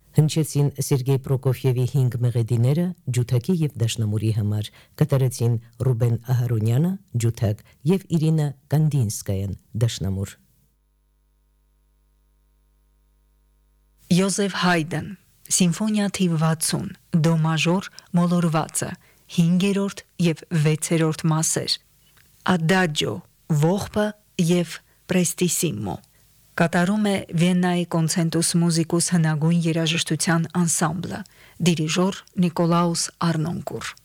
Հնչեցին Սերգեյ Պրոկոֆիևի 5 մեղեդիները ջութակի եւ դաշնամուրի համար, կատարեցին Ռուբեն Ահարոնյանը ջութակ եւ Իրինա Կանդինսկայան դաշնամուր։ Յոզեֆ Հայդեն, Սիմֆոնիա թիվ 60, դո մաժոր մոլորվածը, 5-րդ եւ 6-րդ մասեր, Ադաջո, ողբը եւ Պրեստիսիմո։ Կատարում է Վիեննայի Կոնցենտուս մուզիկուս հնագույն երաժշտության անսամբլը, դիրիժոր Նիկոլաուս Արնոնկուր։